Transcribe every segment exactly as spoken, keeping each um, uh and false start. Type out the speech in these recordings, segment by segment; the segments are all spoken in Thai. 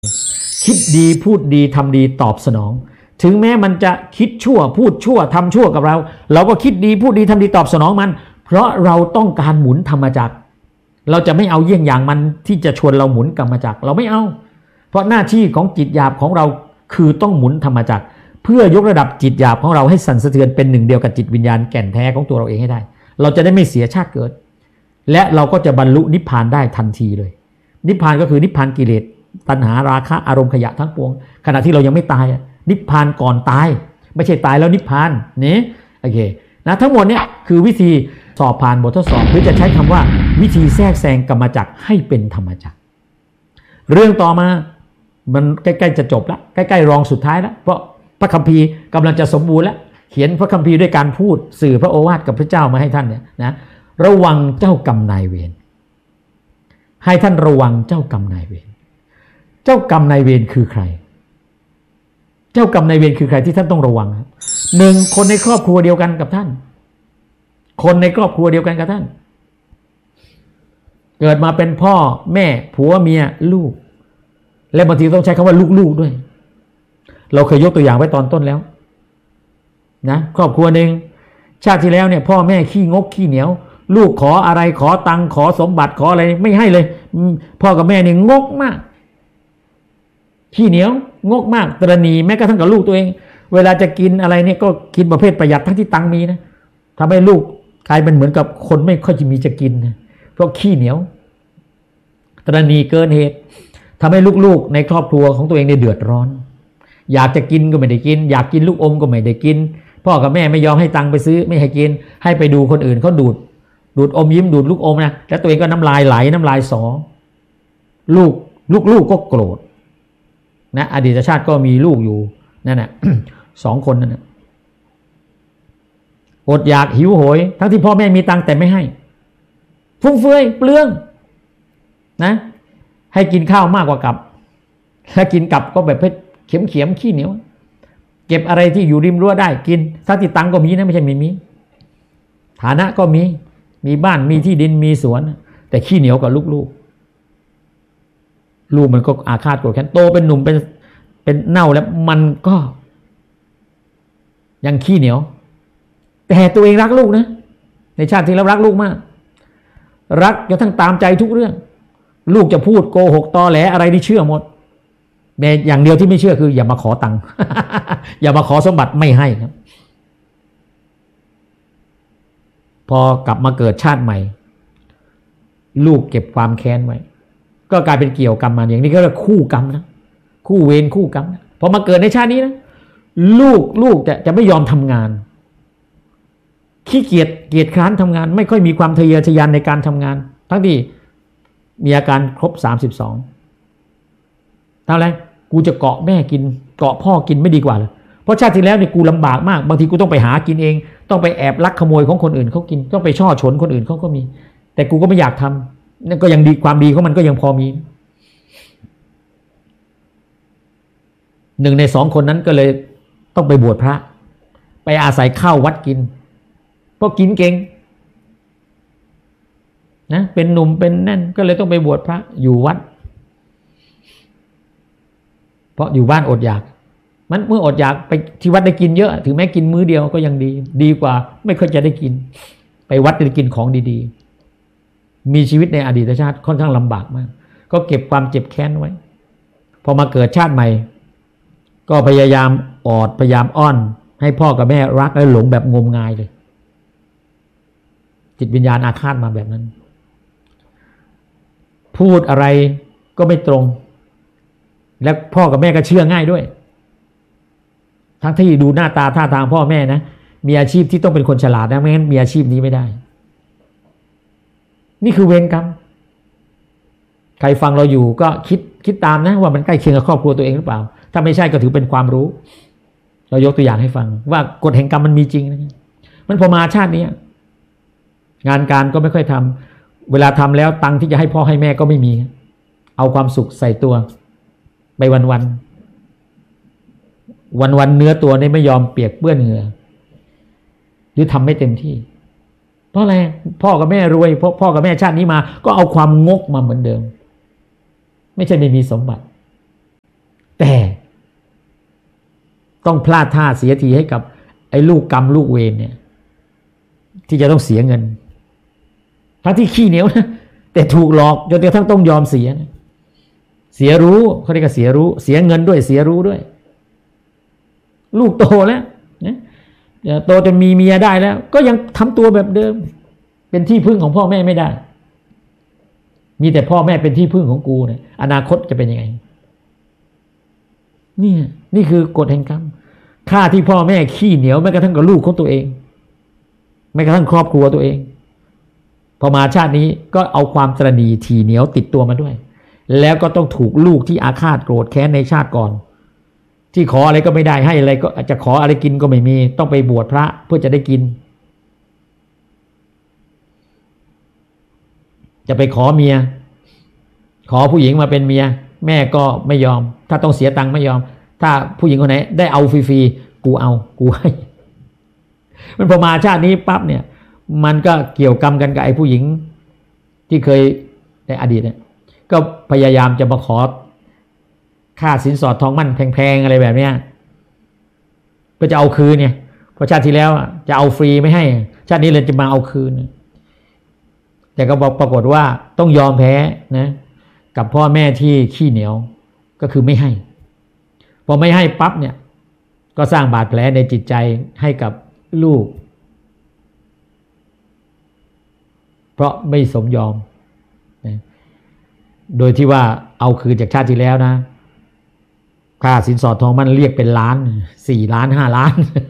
คิดดีพูดดีทำดีตอบสนองถึงแม้มันจะคิดชั่วพูดชั่วทำชั่วกับเราเราก็คิดดีพูดดีทำดีตอบสนองมันเพราะเราต้องการหมุนธรรมจักรเราจะไม่เอาเยี่ยงอย่างมันที่จะชวนเราหมุนกรรมจักรเราไม่เอาเพราะหน้าที่ของจิตหยาบของเราคือต้องหมุนธรรมจักรเพื่อยกระดับจิตหยาบของเราให้สั่นสะเทือนเป็นหนึ่งเดียวกับจิตวิญญาณแก่นแท้ของตัวเราเองให้ได้เราจะได้ไม่เสียชาติเกิดและเราก็จะบรรลุนิพพานได้ทันทีเลยนิพพานก็คือนิพพานกิเลสตัณหาราคะอารมณ์ขยะทั้งปวงขณะที่เรายังไม่ตายนิพพานก่อนตายไม่ใช่ตายแล้วนิพพานนี่โอเคนะทั้งหมดเนี่ยคือวิธีสอบผ่านบททดสอบหรือจะใช้คำว่าวิธีแทรกแซงกรรมจักรให้เป็นธรรมจักรเรื่องต่อมามันใกล้ๆจะจบแล้วใกล้ๆรองสุดท้ายแล้วเพราะพระคัมภีร์กำลังจะสมบูรณ์แล้วเขียนพระคัมภีร์ด้วยการพูดสื่อพระโอวาทกับพระเจ้ามาให้ท่านเนี่ยนะระวังเจ้ากรรมนายเวรให้ท่านระวังเจ้ากรรมนายเวรเจ้ากรรมนายเวรคือใครเจ้ากรรมนายเวรคือใครที่ท่านต้องระวังหนึ่งคนในครอบครัวเดียวกันกับท่านคนในครอบครัวเดียวกันกับท่านเกิดมาเป็นพ่อแม่ผัวเมียลูกและบางทีต้องใช้คำว่าลูกๆด้วยเราเคยยกตัวอย่างไว้ตอนต้นแล้วนะครอบครัวหนึ่งชาติที่แล้วเนี่ยพ่อแม่ขี้งกขี้เหนียวลูกขออะไรขอตังค์ขอสมบัติขออะไรไม่ให้เลยพ่อกับแม่เนี่ยงกมากขี้เหนียวงกมากตระหนี่แม้กระทั่งกับลูกตัวเองเวลาจะกินอะไรเนี่ยก็กินประเภทประหยัดทั้งที่ตังค์มีนะทำให้ลูกกลายเป็นเหมือนกับคนไม่ค่อยจะมีจะกินนะเพราะขี้เหนียวตระหนี่เกินเหตุทำให้ลูกๆในครอบครัวของตัวเองเนี่ยเดือดร้อนอยากจะกินก็ไม่ได้กินอยากกินลูกอมก็ไม่ได้กินพ่อกับแม่ไม่ยอมให้ตังค์ไปซื้อไม่ให้กินให้ไปดูคนอื่นเขาดูดดูดอมยิ้มดูดลูกอมนะแล้วตัวเองก็น้ำลายไหลน้ำลายสอลูกลูกๆก็โกรธนะอดีตชาติก็มีลูกอยู่นั่นน่ะ สองคนนั่นน่ะอดอยากหิวโหยทั้งที่พ่อแม่มีตังค์แต่ไม่ให้ฟุ่มเฟือยเปลืองนะให้กินข้าวมากกว่ากับถ้ากินกับก็แบบเข็มเข็มขี้เหนียวเก็บอะไรที่อยู่ริมรั้วได้กินทั้งที่ตังค์ก็มีนะไม่ใช่ไม่มีฐานะก็มีมีบ้านมีที่ดินมีสวนแต่ขี้เหนียวกับลูกๆลูกมันก็อาฆาตโกรธแค้นโตเป็นหนุ่มเป็นเป็นเน่าแล้วมันก็ยังขี้เหนียวแต่ตัวเองรักลูกนะในชาติที่เรารักลูกมากรักจนทั้งตามใจทุกเรื่องลูกจะพูดโกหกตอแหลอะไรนี่เชื่อหมดแต่อย่างเดียวที่ไม่เชื่อคืออย่ามาขอตังค์ อย่ามาขอสมบัติไม่ให้ครับพอกลับมาเกิดชาติใหม่ลูกเก็บความแค้นไว้ก็กลายเป็นเกี่ยวกรรมมาอย่างนี้ก็เรียกคู่กรรมนะคู่เวรคู่กรรมนะพอมาเกิดในชาตินี้นะลูกลูกจะจะไม่ยอมทำงานขี้เกียจเกียจคร้านทำงานไม่ค่อยมีความทะเยอทะยานในการทำงานทั้งที่มีอาการครบสามสิบสองทำอะไรกูจะเกาะแม่กินเกาะพ่อกินไม่ดีกว่าเลยเพราะชาติที่แล้วเนี่ยกูลำบากมากบางทีกูต้องไปหากินเองต้องไปแอบลักขโมยของคนอื่นเขากินต้องไปช่อฉนคนอื่นเขาก็มีแต่กูก็ไม่อยากทำนั่นก็ยังดีความดีของมันก็ยังพอมีหนึ่งในสองคนนั้นก็เลยต้องไปบวชพระไปอาศัยข้าววัดกินเพราะกินเก่งนะเป็นหนุ่มเป็นแน่นก็เลยต้องไปบวชพระอยู่วัดเพราะอยู่บ้านอดอยากมันเมื่ออดอยากไปที่วัดได้กินเยอะถึงแม้กินมื้อเดียวก็ยังดีดีกว่าไม่ค่อยจะได้กินไปวัดได้กินของดีๆมีชีวิตในอดีตชาติค่อนข้างลำบากมากก็เก็บความเจ็บแค้นไว้พอมาเกิดชาติใหม่ก็พยายามออดพยายามอ้อนให้พ่อกับแม่รักและหลงแบบงมงายเลยจิตวิญญาณอาฆาตมาแบบนั้นพูดอะไรก็ไม่ตรงและพ่อกับแม่ก็เชื่อง่ายด้วยทั้งที่ดูหน้าตาท่าทางพ่อแม่นะมีอาชีพที่ต้องเป็นคนฉลาดนะไม่งั้นมีอาชีพนี้ไม่ได้นี่คือเวรกรรมใครฟังเราอยู่ก็คิดคิดตามนะว่ามันใกล้เคียงกับครอบครัวตัวเองหรือเปล่าถ้าไม่ใช่ก็ถือเป็นความรู้เรายกตัวอย่างให้ฟังว่ากฎแห่งกรรมมันมีจริงนะมันพอมาชาตินี้งานการก็ไม่ค่อยทำเวลาทำแล้วตังค์ที่จะให้พ่อให้แม่ก็ไม่มีเอาความสุขใส่ตัวไปวันวันวันวันเนื้อตัวนี่ไม่ยอมเปียกเปื้อนเหงื่อหรือทำไม่เต็มที่เพราะอะไรพ่อกับแม่รวยเพราะพ่อกับแม่ชาตินี้มาก็เอาความงกมาเหมือนเดิมไม่ใช่ไม่มีสมบัติต้องพลาดท่าเสียทีให้กับไอ้ลูกกรรมลูกเวรเนี่ยที่จะต้องเสียเงินทั้งที่ขี้เหนียวนะแต่ถูกหลอกจนกระทั่งต้องยอมเสียนะเสียรู้เขาเรียกว่าเสียรู้เสียเงินด้วยเสียรู้ด้วยลูกโตแล้วนะโตจนมีเมียได้แล้วก็ยังทำตัวแบบเดิมเป็นที่พึ่งของพ่อแม่ไม่ได้มีแต่พ่อแม่เป็นที่พึ่งของกูเนี่ยอนาคตจะเป็นยังไงนี่นี่คือกฎแห่งกรรมค่าที่พ่อแม่ขี้เหนียวแม้กระทั่งกับลูกของตัวเองแม้กระทั่งครอบครัวตัวเองพอมาชาตินี้ก็เอาความตระหนี่ถี่เหนียวติดตัวมาด้วยแล้วก็ต้องถูกลูกที่อาฆาตโกรธแค้นในชาติก่อนที่ขออะไรก็ไม่ได้ให้อะไรก็จะขออะไรกินก็ไม่มีต้องไปบวชพระเพื่อจะได้กินจะไปขอเมียขอผู้หญิงมาเป็นเมียแม่ก็ไม่ยอมถ้าต้องเสียตังค์ไม่ยอมถ้าผู้หญิงคนไหนได้เอาฟรีๆกูเอากูให้มันพอมาชาตินี้ปั๊บเนี่ยมันก็เกี่ยวกรรมกันกับไอ้ผู้หญิงที่เคยในอดีตเนี่ยก็พยายามจะมาขอค่าสินสอดทองมั่นแพงๆอะไรแบบเนี้ยก็จะเอาคืนเนี่ยเพราะชาติที่แล้วจะเอาฟรีไม่ให้ชาตินี้เลยจะมาเอาคืนแต่ก็ปรากฏว่าต้องยอมแพ้นะกับพ่อแม่ที่ขี้เหนียวก็คือไม่ให้พอไม่ให้ปั๊บเนี่ยก็สร้างบาดแผลในจิตใจให้กับลูกเพราะไม่สมยอมนะโดยที่ว่าเอาคืนจากชาติที่แล้วนะค่าสินสอดทองมันเรียกเป็นล้านสี่ล้านห้าล้าน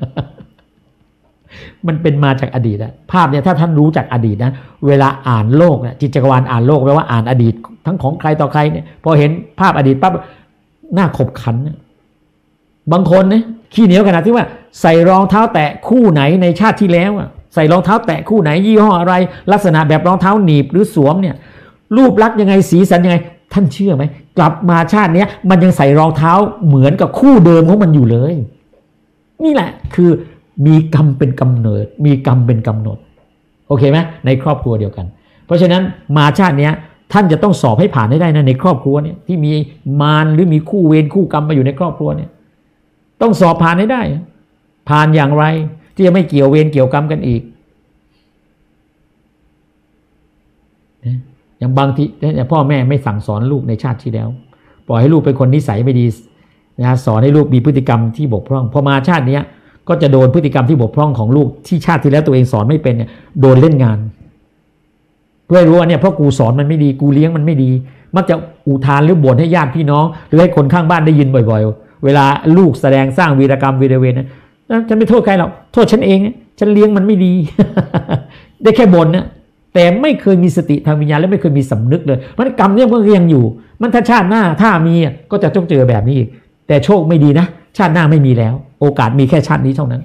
มันเป็นมาจากอดีตอะภาพเนี่ยถ้าท่านรู้จากอดีตนะเวลาอ่านโลกนะจิตจักรวาลอ่านโลกแปลว่าอ่านอดีตทั้งของใครต่อใครเนี่ยพอเห็นภาพอดีตปั๊บหน้าขบขันนะบางคนเนี่ยขี้เหนียวขนาดที่ว่าใส่รองเท้าแตะคู่ไหนในชาติที่แล้วอะใส่รองเท้าแตะคู่ไหนยี่ห้ออะไรลักษณะแบบรองเท้าหนีบหรือสวมเนี่ยรูปลักษณ์ยังไงสีสันยังไงท่านเชื่อไหมกลับมาชาตินี้มันยังใส่รองเท้าเหมือนกับคู่เดิมของมันอยู่เลยนี่แหละคือมีกรรมเป็นกำเนิดมีกรรมเป็นกำหนดโอเคไหมในครอบครัวเดียวกันเพราะฉะนั้นมาชาตินี้ท่านจะต้องสอบให้ผ่านให้ได้นะในครอบครัวเนี่ยที่มีมารหรือมีคู่เวรคู่กรรมมาอยู่ในครอบครัวเนี่ยต้องสอบผ่านให้ได้ผ่านอย่างไรที่จะไม่เกี่ยวเวรเกี่ยวกรรมกันอีกอย่างบางทีพ่อแม่ไม่สั่งสอนลูกในชาติที่แล้วปล่อยให้ลูกเป็นคนนิสัยไม่ดีนะสอนให้ลูกมีพฤติกรรมที่บกพร่องพอมาชาตินี้ก็จะโดนพฤติกรรมที่บกพร่องของลูกที่ชาติที่แล้วตัวเองสอนไม่เป็นเนี่ยโดนเล่นงานเพื่อรู้ว่าเนี่ยเพราะกูสอนมันไม่ดีกูเลี้ยงมันไม่ดีมักจะอุทานหรือบ่นให้ญาติพี่น้องหรือให้คนข้างบ้านได้ยินบ่อยๆเวลาลูกแสดงสร้างวีรกรรมวีรเวรนะฉันไม่โทษใครหรอกโทษฉันเองฉันเลี้ยงมันไม่ดี ได้แค่บ่นนะแต่ไม่เคยมีสติทางวิญญาณและไม่เคยมีสำนึกเลยมันกรรมเนี่ยมันก็ยังอยู่มันถ้าชาติหน้าถ้ามีก็จะต้องเจอแบบนี้อีกแต่โชคไม่ดีนะชาติหน้าไม่มีแล้วโอกาสมีแค่ชาตินี้เท่านั้น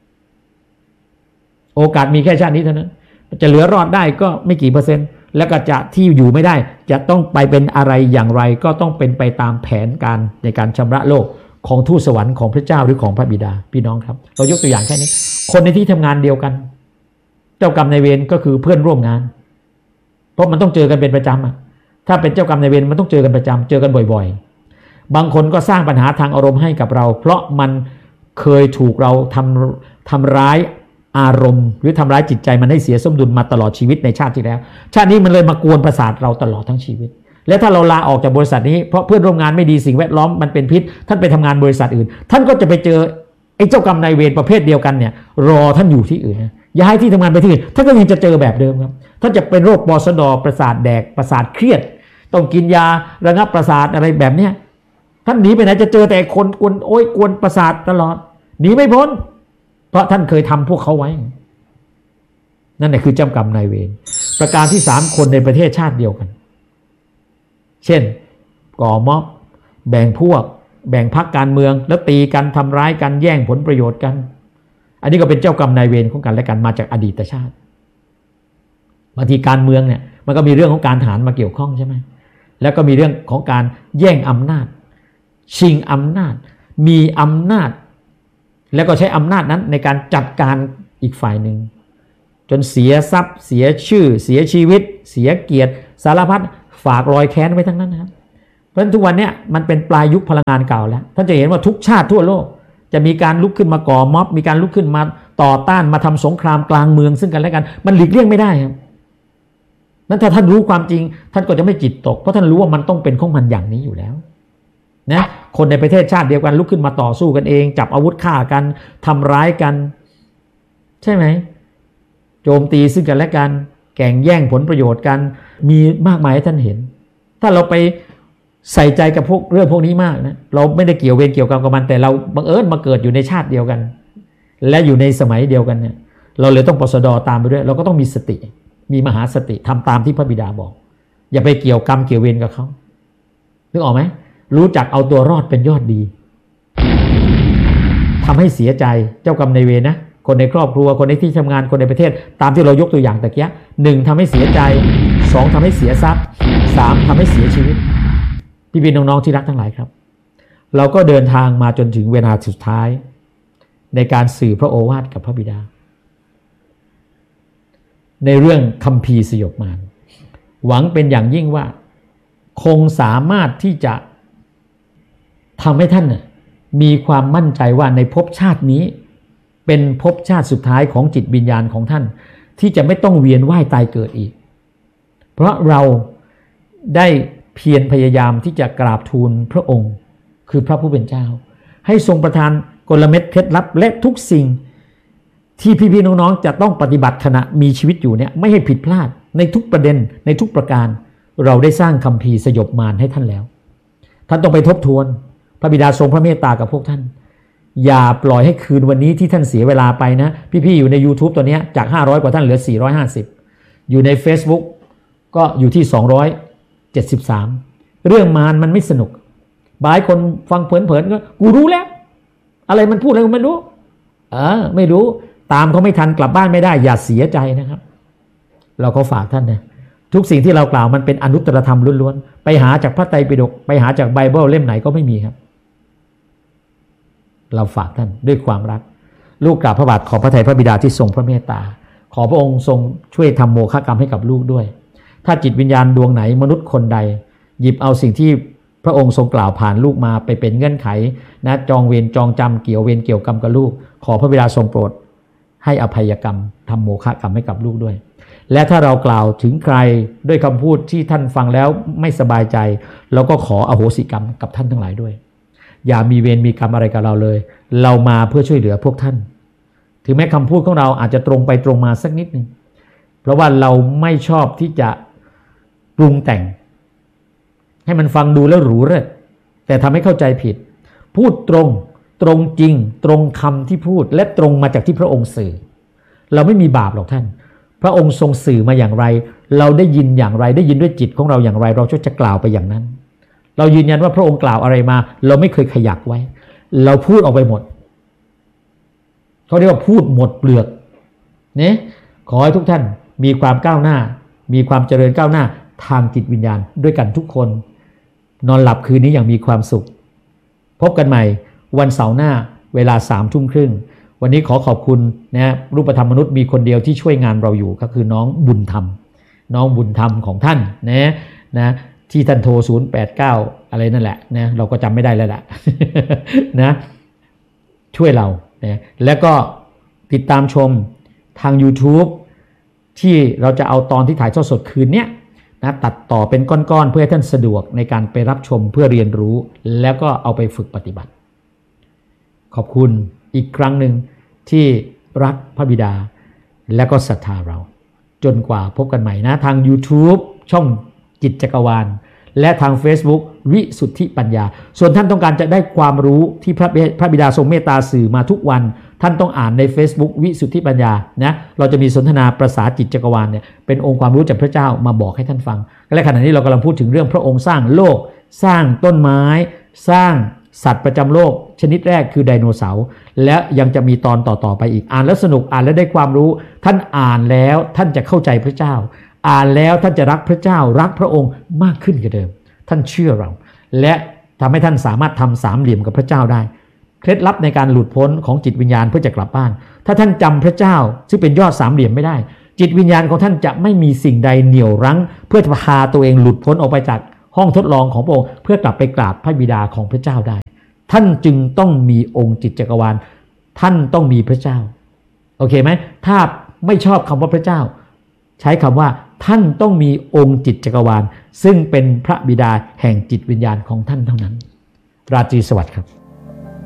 โอกาสมีแค่ชาตินี้เท่านั้นจะเหลือรอดได้ก็ไม่กี่เปอร์เซ็นต์แล้วก็จะที่อยู่ไม่ได้จะต้องไปเป็นอะไรอย่างไรก็ต้องเป็นไปตามแผนการในการชำระโลกของทูตสวรรค์ของพระเจ้าหรือของพระบิดาพี่น้องครับเรายกตัวอย่างแค่นี้คนในที่ทำงานเดียวกันเจ้ากรรมนายเวรก็คือเพื่อนร่วมงานเพราะมันต้องเจอกันเป็นประจำอ่ะถ้าเป็นเจ้ากรรมนายเวรมันต้องเจอกันประจำเจอกันบ่อยๆบางคนก็สร้างปัญหาทางอารมณ์ให้กับเราเพราะมันเคยถูกเราทำทำร้ายอารมณ์หรือทำร้ายจิตใจมันให้เสียสมดุลมาตลอดชีวิตในชาติที่แล้วชาตินี้มันเลยมากวนประสาทเราตลอดทั้งชีวิตและถ้าเราลาออกจากบริษัทนี้เพราะเพื่อนร่วมงานไม่ดีสิ่งแวดล้อมมันเป็นพิษท่านไปทำงานบริษัทอื่นท่านก็จะไปเจอไอ้เจ้ากรรมนายเวรประเภทเดียวกันเนี่ยรอท่านอยู่ที่อื่นนะย้ายที่ทำงานไปที่อื่นท่านก็ยังจะเจอแบบเดิมครับท่านจะเป็นโรคปอสดประสาทแดกประสาทเครียดต้องกินยาระงับประสาทอะไรแบบเนี้ยท่านหนีไปไหนจะเจอแต่คนกวนโอ้ยกวนประสาทตลอดหนีไม่พ้นเพราะท่านเคยทำพวกเขาไว้นั่นแหละคือเจ้ากรรมนายเวรประการที่สามคนในประเทศชาติเดียวกันเช่นก่อม็อบแบ่งพวกแบ่งพรรคการเมืองแล้วตีกันทำร้ายกันแย่งผลประโยชน์กันอันนี้ก็เป็นเจ้ากรรมนายเวรของกันและกันมาจากอดีตชาติบางทีการเมืองเนี่ยมันก็มีเรื่องของการทหารมาเกี่ยวข้องใช่ไหมแล้วก็มีเรื่องของการแย่งอำนาจชิงอำนาจมีอำนาจแล้วก็ใช้อำนาจนั้นในการจัดการอีกฝ่ายหนึ่งจนเสียทรัพย์เสียชื่อเสียชีวิตเสียเกียรติสารพัดฝากรอยแค้นไว้ทั้งนั้นนะครับเพราะฉะนั้นทุกวันนี้มันเป็นปลายยุคพลังงานเก่าแล้วท่านจะเห็นว่าทุกชาติทั่วโลกจะมีการลุกขึ้นมาก่อม็อบมีการลุกขึ้นมาต่อต้านมาทำสงครามกลางเมืองซึ่งกันและกันมันหลีกเลี่ยงไม่ได้ครับนั้นถ้าท่านรู้ความจริงท่านก็จะไม่จิตตกเพราะท่านรู้ว่ามันต้องเป็นของมันอย่างนี้อยู่แล้วนะคนในประเทศชาติเดียวกันลุกขึ้นมาต่อสู้กันเองจับอาวุธฆ่ากันทำร้ายกันใช่ไหมโจมตีซึ่งกันและกันแข่งแย่งผลประโยชน์กันมีมากมายให้ท่านเห็นถ้าเราไปใส่ใจกับพวกเรื่องพวกนี้มากนะเราไม่ได้เกี่ยวเวรเกี่ยวกรรมกับมันแต่เราบังเอิญมาเกิดอยู่ในชาติเดียวกันและอยู่ในสมัยเดียวกันเนี่ยเราเลยต้องปสดตามไปด้วยเราก็ต้องมีสติมีมหาสติทำตามที่พระบิดาบอกอย่าไปเกี่ยวกรรมเกี่ยวเวรกับเขานึกออกไหมรู้จักเอาตัวรอดเป็นยอดดีทำให้เสียใจเจ้ากรรมนายเวรนะคนในครอบครัวคนในที่ทำงานคนในประเทศตามที่เรายกตัวอย่างตะเกียหนึ่งทำให้เสียใจสองทำให้เสียทรัพย์สามทำให้เสียชีวิตพี่พี่น้องๆที่รักทั้งหลายครับเราก็เดินทางมาจนถึงเวลาสุดท้ายในการสื่อพระโอวาทกับพระบิดาในเรื่องคัมภีร์สยบมารหวังเป็นอย่างยิ่งว่าคงสามารถที่จะทำให้ท่านมีความมั่นใจว่าในภพชาตินี้เป็นภพชาติสุดท้ายของจิตวิญญาณของท่านที่จะไม่ต้องเวียนว่ายตายเกิดอีกเพราะเราได้เพียรพยายามที่จะกราบทูลพระองค์คือพระผู้เป็นเจ้าให้ทรงประทานกลเม็ดเคล็ดลับและทุกสิ่งที่พี่ๆน้องๆจะต้องปฏิบัติขณะมีชีวิตอยู่เนี่ยไม่ให้ผิดพลาดในทุกประเด็นในทุกประการเราได้สร้างคัมภีร์สยบมารให้ท่านแล้วท่านต้องไปทบทวนพระบิดาทรงพระเมตตากับพวกท่านอย่าปล่อยให้คืนวันนี้ที่ท่านเสียเวลาไปนะพี่ๆอยู่ใน YouTube ตัวนี้จากห้าร้อยกว่าท่านเหลือสี่ร้อยห้าสิบอยู่ใน Facebook ก็อยู่ที่สองร้อยเจ็ดสิบสามเรื่องมารมันไม่สนุกบางคนฟังเพลินๆก็กูรู้แล้วอะไรมันพูดอะไรกูไม่รู้เออไม่รู้ตามเขาไม่ทันกลับบ้านไม่ได้อย่าเสียใจนะครับเราก็ฝากท่านนะทุกสิ่งที่เรากล่าวมันเป็นอนุตตรธรรมล้วนๆไปหาจากพระไตรปิฎกไปหาจากไบเบิลเล่มไหนก็ไม่มีครับเราฝากท่านด้วยความรักลูกกราบพระบาทขอพระทัยพระบิดาที่ทรงพระเมตตาขอพระองค์ทรงช่วยทำโมฆะกรรมให้กับลูกด้วยถ้าจิตวิญญาณดวงไหนมนุษย์คนใดหยิบเอาสิ่งที่พระองค์ทรงกล่าวผ่านลูกมาไปเป็นเงื่อนไขนะจองเวรจองจำเกี่ยวเวรเกี่ยวกรรมกับลูกขอพระบิดาทรงโปรดให้อภัยกรรมทำโมฆะกรรมให้กับลูกด้วยและถ้าเรากล่าวถึงใครด้วยคำพูดที่ท่านฟังแล้วไม่สบายใจเราก็ขออโหสิกรรมกับท่านทั้งหลายด้วยอย่ามีเวรมีกรรมอะไรกับเราเลยเรามาเพื่อช่วยเหลือพวกท่านถึงแม้คำพูดของเราอาจจะตรงไปตรงมาสักนิดนึงเพราะว่าเราไม่ชอบที่จะปรุงแต่งให้มันฟังดูแล้วหรูเร่อแต่ทำให้เข้าใจผิดพูดตรงตรงจริงตรงคำที่พูดและตรงมาจากที่พระองค์สื่อเราไม่มีบาปหรอกท่านพระองค์ทรงสื่อมาอย่างไรเราได้ยินอย่างไรได้ยินด้วยจิตของเราอย่างไรเราจะกล่าวไปอย่างนั้นเรายืนยันว่าพระองค์กล่าวอะไรมาเราไม่เคยขยักไว้เราพูดออกไปหมดเขาเรียกว่าพูดหมดเปลือกเนี่ยขอให้ทุกท่านมีความก้าวหน้ามีความเจริญก้าวหน้าทางจิตวิญญาณด้วยกันทุกคนนอนหลับคืนนี้อย่างมีความสุขพบกันใหม่วันเสาร์หน้าเวลาสามทุ่มครึ่งวันนี้ขอขอบคุณนะรูปธรรมมนุษย์มีคนเดียวที่ช่วยงานเราอยู่ก็คือน้องบุญธรรมน้องบุญธรรมของท่านนะนะที่ท่านโทรศูนย์ แปด เก้าอะไรนั่นแหละนะเราก็จำไม่ได้แล้วล่ะ นะช่วยเรานะแล้วก็ติดตามชมทาง YouTube ที่เราจะเอาตอนที่ถ่ายทอดสดคืนเนี้ยนะตัดต่อเป็นก้อนๆเพื่อให้ท่านสะดวกในการไปรับชมเพื่อเรียนรู้แล้วก็เอาไปฝึกปฏิบัติขอบคุณอีกครั้งหนึ่งที่รักพระบิดาและก็ศรัทธาเราจนกว่าพบกันใหม่นะทาง YouTube ช่องจิตจักรวาลและทาง Facebook วิสุทธิปัญญาส่วนท่านต้องการจะได้ความรู้ที่พระพระบิดาทรงเมตตาสื่อมาทุกวันท่านต้องอ่านใน Facebook วิสุทธิปัญญานะเราจะมีสนทนาประสาจิตจักรวาลเนี่ยเป็นองค์ความรู้จากพระเจ้ามาบอกให้ท่านฟังและขณะนี้เรากำลังพูดถึงเรื่องพระองค์สร้างโลกสร้างต้นไม้สร้างสัตว์ประจำโลกชนิดแรกคือไดโนเสาร์และยังจะมีตอนต่อๆไปอีกอ่านแล้วสนุกอ่านแล้วได้ความรู้ท่านอ่านแล้วท่านจะเข้าใจพระเจ้าอ่านแล้วท่านจะรักพระเจ้ารักพระองค์มากขึ้นกว่าเดิมท่านเชื่อเราและทำให้ท่านสามารถทำสามเหลี่ยมกับพระเจ้าได้เคล็ดลับในการหลุดพ้นของจิตวิญญาณเพื่อจะกลับบ้านถ้าท่านจำพระเจ้าซึ่งเป็นยอดสามเหลี่ยมไม่ได้จิตวิญญาณของท่านจะไม่มีสิ่งใดเหนี่ยวรั้งเพื่อจะพาตัวเองหลุดพ้นออกไปจากห้องทดลองของพระองค์เพื่อกลับไปกราบพระบิดาของพระเจ้าได้ท่านจึงต้องมีองค์จิตจักรวาลท่านต้องมีพระเจ้าโอเคไหมถ้าไม่ชอบคำว่าพระเจ้าใช้คำว่าท่านต้องมีองค์จิตจักรวาลซึ่งเป็นพระบิดาแห่งจิตวิญญาณของท่านเท่านั้นราตรีสวัสดิ์ครับ